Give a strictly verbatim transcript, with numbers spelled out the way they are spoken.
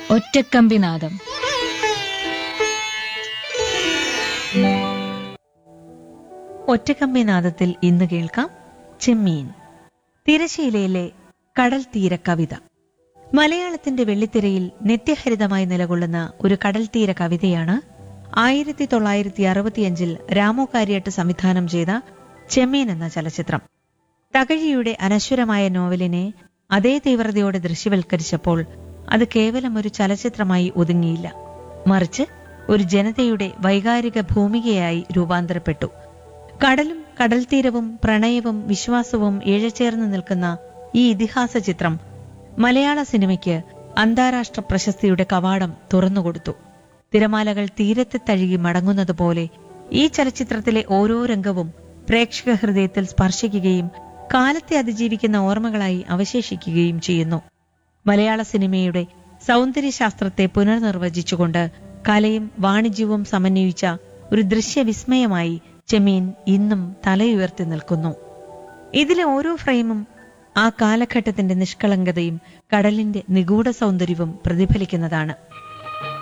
ഒറ്റക്കമ്പിനാദം. ഒറ്റക്കമ്പിനാദത്തിൽ ഇന്ന് കേൾക്കാം ചെമ്മീൻ. തിരശീലയിലെ കടൽ തീര കവിത. മലയാളത്തിന്റെ വെള്ളിത്തിരയിൽ നിത്യഹരിതമായി നിലകൊള്ളുന്ന ഒരു കടൽ തീര കവിതയാണ് ആയിരത്തി തൊള്ളായിരത്തി അറുപത്തിയഞ്ചിൽ രാമു കാര്യാട്ട് സംവിധാനം ചെയ്ത ചെമ്മീൻ എന്ന ചലച്ചിത്രം. തകഴിയുടെ അനശ്വരമായ നോവലിനെ അതേ തീവ്രതയോടെ ദൃശ്യവൽക്കരിച്ചപ്പോൾ അത് കേവലം ഒരു ചലച്ചിത്രമായി ഒതുങ്ങിയില്ല, മറിച്ച് ഒരു ജനതയുടെ വൈകാരിക ഭൂമികയായി രൂപാന്തരപ്പെട്ടു. കടലും കടൽ തീരവും പ്രണയവും വിശ്വാസവും ഇഴചേർന്ന് നിൽക്കുന്ന ഈ ഇതിഹാസ ചിത്രം മലയാള സിനിമയ്ക്ക് അന്താരാഷ്ട്ര പ്രശസ്തിയുടെ കവാടം തുറന്നുകൊടുത്തു. തിരമാലകൾ തീരത്തെ തഴുകി മടങ്ങുന്നത് പോലെ ഈ ചലച്ചിത്രത്തിലെ ഓരോ രംഗവും പ്രേക്ഷക ഹൃദയത്തിൽ സ്പർശിക്കുകയും കാലത്തെ അതിജീവിക്കുന്ന ഓർമ്മകളായി അവശേഷിക്കുകയും ചെയ്യുന്നു. മലയാള സിനിമയുടെ സൗന്ദര്യശാസ്ത്രത്തെ പുനർനിർവചിച്ചുകൊണ്ട് കലയും വാണിജ്യവും സമന്വയിച്ച ഒരു ദൃശ്യവിസ്മയമായി ചെമ്മീൻ ഇന്നും തലയുയർത്തി നിൽക്കുന്നു. ഇതിലെ ഓരോ ഫ്രെയിമും ആ കാലഘട്ടത്തിന്റെ നിഷ്കളങ്കതയും കടലിന്റെ നിഗൂഢ സൗന്ദര്യവും പ്രതിഫലിക്കുന്നതാണ്.